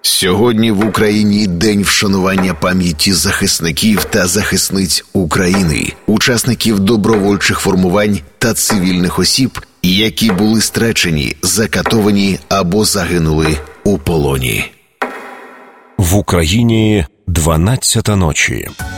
Сьогодні в Україні день вшанування пам'яті захисників та захисниць України, учасників добровольчих формувань та цивільних осіб, які були страчені, закатовані або загинули у полоні. В Україні 12 ночі.